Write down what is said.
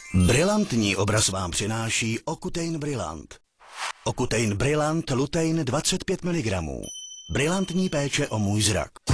Brilantní obraz vám přináší Ocutein Brillant. Ocutein Brillant Lutein 25 mg. Brilantní péče o můj zrak.